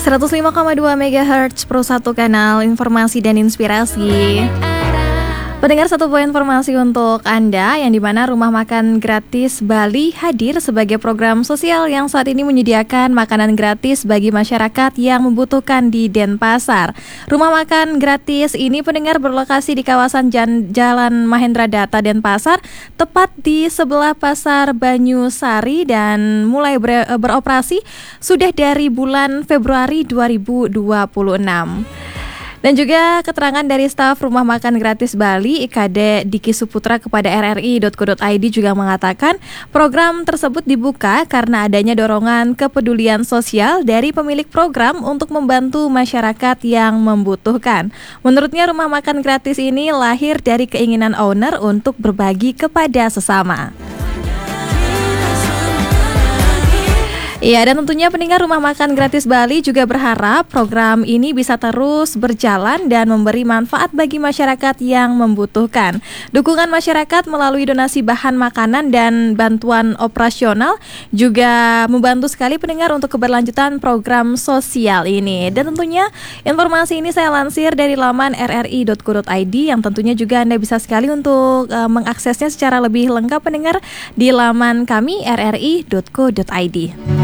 105,2 MHz Pro 1 kanal informasi dan inspirasi. Pendengar, satu poin informasi untuk Anda, yang dimana Rumah Makan Gratis Bali hadir sebagai program sosial yang saat ini menyediakan makanan gratis bagi masyarakat yang membutuhkan di Denpasar. Rumah Makan Gratis ini, pendengar, berlokasi di kawasan Jalan Mahendra Data, Denpasar, tepat di sebelah Pasar Banyusari, dan mulai beroperasi sudah dari bulan Februari 2026. Dan juga keterangan dari staf Rumah Makan Gratis Bali, IKD Diki Suputra, kepada rri.co.id juga mengatakan program tersebut dibuka karena adanya dorongan kepedulian sosial dari pemilik program untuk membantu masyarakat yang membutuhkan. Menurutnya, Rumah Makan Gratis ini lahir dari keinginan owner untuk berbagi kepada sesama. Iya, dan tentunya pendengar, Rumah Makan Gratis Bali juga berharap program ini bisa terus berjalan dan memberi manfaat bagi masyarakat yang membutuhkan. Dukungan masyarakat melalui donasi bahan makanan dan bantuan operasional juga membantu sekali, pendengar, untuk keberlanjutan program sosial ini. Dan tentunya informasi ini saya lansir dari laman rri.co.id, yang tentunya juga Anda bisa sekali untuk mengaksesnya secara lebih lengkap, pendengar, di laman kami rri.co.id.